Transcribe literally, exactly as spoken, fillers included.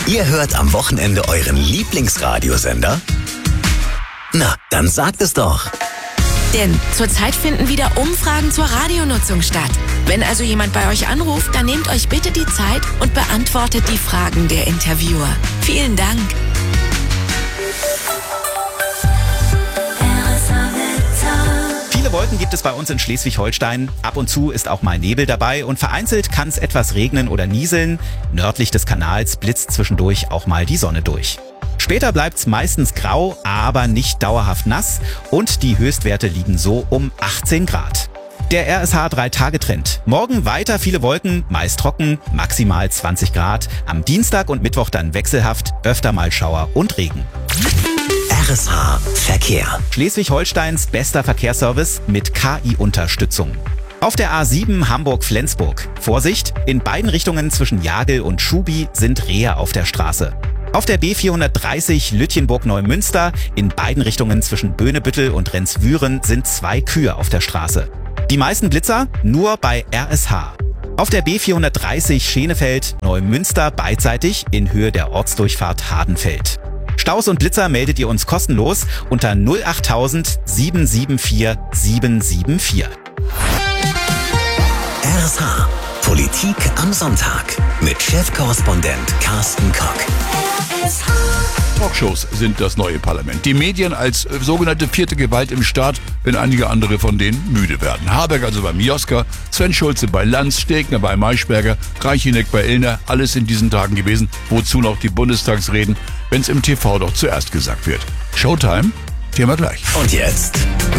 Ihr hört am Wochenende euren Lieblingsradiosender? Na, dann sagt es doch. Denn zurzeit finden wieder Umfragen zur Radionutzung statt. Wenn also jemand bei euch anruft, dann nehmt euch bitte die Zeit und beantwortet die Fragen der Interviewer. Vielen Dank. Viele Wolken gibt es bei uns in Schleswig-Holstein. Ab und zu ist auch mal Nebel dabei und vereinzelt kann es etwas regnen oder nieseln. Nördlich des Kanals blitzt zwischendurch auch mal die Sonne durch. Später bleibt's meistens grau, aber nicht dauerhaft nass und die Höchstwerte liegen so um achtzehn Grad. Der R S H drei Tage Trend. Morgen weiter viele Wolken, meist trocken, maximal zwanzig Grad. Am Dienstag und Mittwoch dann wechselhaft, öfter mal Schauer und Regen. R S H Verkehr. Schleswig-Holsteins bester Verkehrsservice mit K I-Unterstützung. Auf der A sieben Hamburg-Flensburg. Vorsicht, in beiden Richtungen zwischen Jagel und Schubi sind Rehe auf der Straße. Auf der B vierhundertdreißig Lütjenburg-Neumünster in beiden Richtungen zwischen Böhnebüttel und Rendswüren sind zwei Kühe auf der Straße. Die meisten Blitzer nur bei R S H. Auf der B vierhundertdreißig Schenefeld-Neumünster beidseitig in Höhe der Ortsdurchfahrt Hardenfeld. Staus und Blitzer meldet ihr uns kostenlos unter null achttausend sieben sieben vier sieben sieben vier. R S H Politik am Sonntag mit Chefkorrespondent Carsten Kock. Talkshows sind das neue Parlament. Die Medien als äh, sogenannte vierte Gewalt im Staat, wenn einige andere von denen müde werden. Habeck also bei Mioska, Sven Schulze bei Lanz, Stegner bei Maischberger, Reichinek bei Illner, alles in diesen Tagen gewesen. Wozu noch die Bundestagsreden, wenn es im T V doch zuerst gesagt wird. Showtime, Thema gleich. Und jetzt